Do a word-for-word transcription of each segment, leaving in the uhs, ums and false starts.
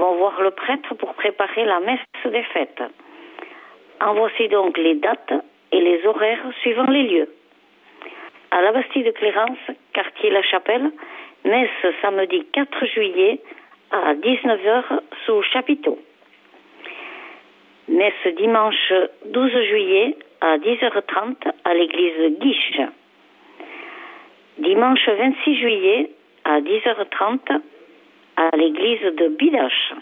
vont voir le prêtre pour préparer la messe des fêtes. En voici donc les dates et les horaires suivant les lieux. À la Bastide de Clérance, quartier La Chapelle, messe samedi quatre juillet à dix-neuf heures sous chapiteau. Messe dimanche douze juillet à dix heures trente à l'église Guiche. Dimanche vingt-six juillet à dix heures trente à l'église de Bidache.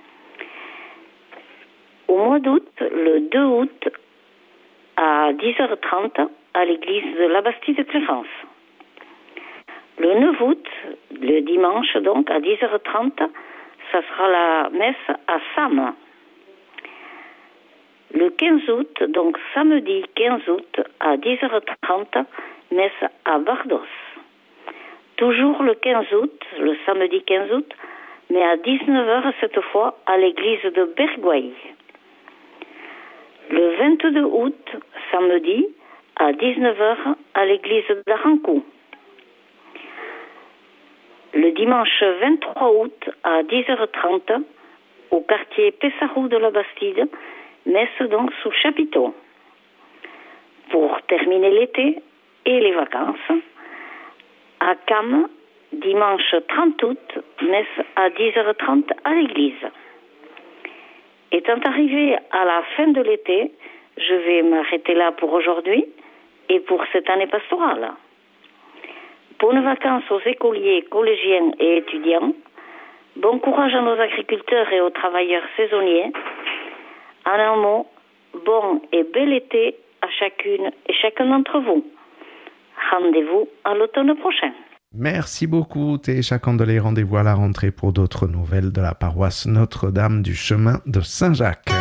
Au mois d'août, le deux août à dix heures trente à l'église de la Bastide de Clérance. Le neuf août, le dimanche donc, à dix heures trente, ça sera la messe à Sam. Le quinze août, donc samedi quinze août, à dix heures trente, messe à Bardos. Toujours le quinze août, le samedi quinze août, mais à dix-neuf heures cette fois, à l'église de Bergouaille. Le vingt-deux août, samedi, à dix-neuf heures, à l'église d'Arancou. Le dimanche vingt-trois août, à dix heures trente, au quartier Pessarou de la Bastide, messe donc sous chapiteau. Pour terminer l'été et les vacances, à Cam, dimanche trente août, messe à dix heures trente à l'église. Étant arrivé à la fin de l'été, je vais m'arrêter là pour aujourd'hui et pour cette année pastorale. Bonnes vacances aux écoliers, collégiens et étudiants. Bon courage à nos agriculteurs et aux travailleurs saisonniers. En un mot, bon et bel été à chacune et chacun d'entre vous. Rendez-vous à l'automne prochain. Merci beaucoup, Técha Candelé. Rendez-vous à la rentrée pour d'autres nouvelles de la paroisse Notre-Dame du Chemin de Saint-Jacques.